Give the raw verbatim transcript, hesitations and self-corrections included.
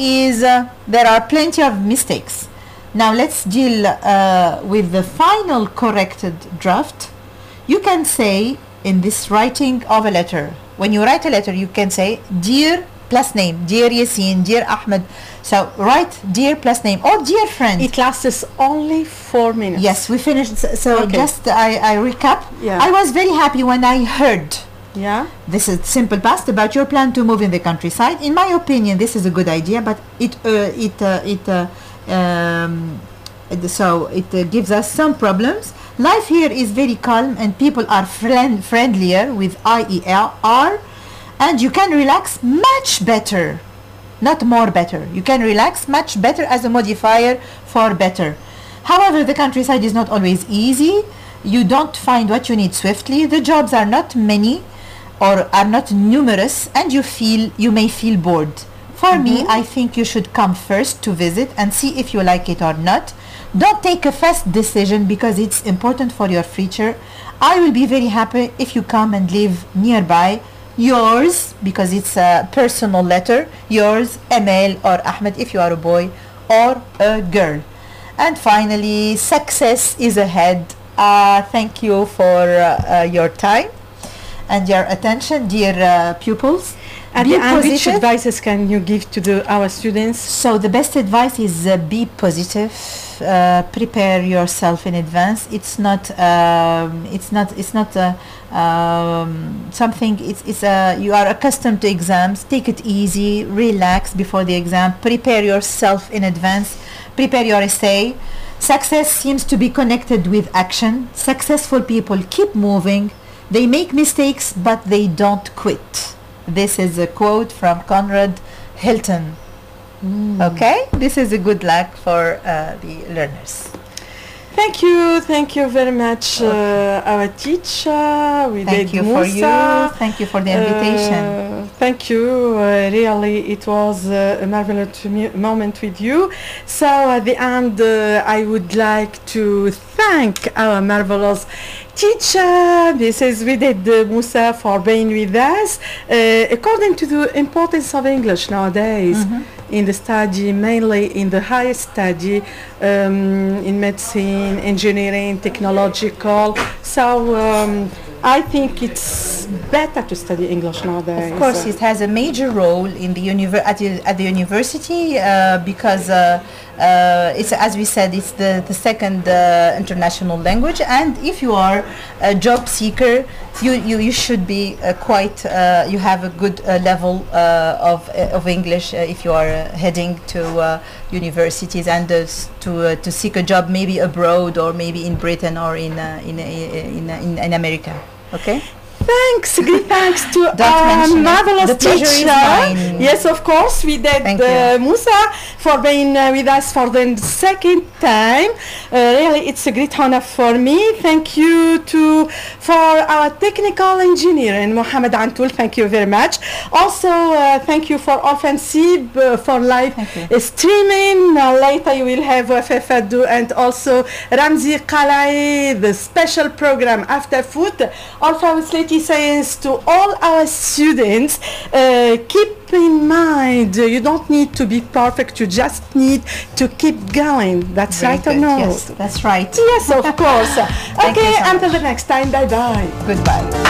is uh, there are plenty of mistakes. Now let's deal uh, with the final corrected draft. You can say in this writing of a letter, when you write a letter, you can say dear plus name, dear Yasin, dear Ahmed. So write dear plus name or dear friend. It lasts only four minutes. Yes, we finished. So, so Okay. just I, I recap. Yeah. I was very happy when I heard Yeah. this is simple past about your plan to move in the countryside. In my opinion, this is a good idea, but it uh, it uh, it uh, um, it- so it uh, gives us some problems. Life here is very calm and people are friend friendlier with I E L R, and you can relax much better, not more better. You can relax much better as a modifier for better. However, the countryside is not always easy. You don't find what you need swiftly. The jobs are not many or are not numerous, and you feel you may feel bored. For me, I think you should come first to visit and see if you like it or not. Don't take a fast decision because it's important for your future. I will be very happy if you come and live nearby. Yours, because it's a personal letter, yours, Emil or Ahmed if you are a boy or a girl. And finally, success is ahead. Uh, thank you for uh, uh, your time and your attention, dear uh, pupils. At Be the end, which positive. advices can you give to the, our students? So the best advice is uh, be positive. Uh, prepare yourself in advance. It's not. Um, it's not. It's not uh, um, something. It's. It's. Uh, you are accustomed to exams. Take it easy. Relax before the exam. Prepare yourself in advance. Prepare your essay. Success seems to be connected with action. Successful people keep moving. They make mistakes, but they don't quit. This is a quote from Conrad Hilton. Okay, this is a good luck for uh, the learners. Thank you, thank you very much, uh, our teacher. We Thank did you for Musa. you. Thank you for the invitation. Uh, thank you. Uh, really, it was uh, a marvelous mu- moment with you. So at the end, uh, I would like to thank our marvelous teacher. This is we did uh, Musa for being with us. Uh, according to the importance of English nowadays in the study, mainly in the higher study, um, in medicine, engineering, technological. So um, I think it's better to study English nowadays. Of course, it has a major role in the univer- at, the, at the university uh, because uh, uh, it's, as we said, it's the, the second uh, international language, and if you are a job seeker, you, you, you should be uh, quite, uh, you have a good uh, level uh, of, uh, of English uh, if you are uh, heading to uh, universities and uh, s- to, uh, to seek a job maybe abroad or maybe in Britain or in, uh, in, uh, in, uh, in, in America. Okay? Thanks, great thanks to Don't our mention it. marvelous The pleasure is teacher. mine. Yes, of course, we did Thank uh, you. Musa for being uh, with us for the second time. Uh, really, it's a great honor for me. Thank you to for our technical engineer and Mohammed Antul. Thank you very much. Also, uh, thank you for Offensive uh, for live Thank you. uh, streaming. Uh, later, you will have uh, Fefadou and also Ramzi Qalai, the special program After Food. Also, with Slati Science to all our students, uh, keep in mind, uh, you don't need to be perfect, you just need to keep going. That's Very right or good. no? Yes, that's right. Yes, of course. Thank you Okay, so until much. the next time, bye bye. Goodbye.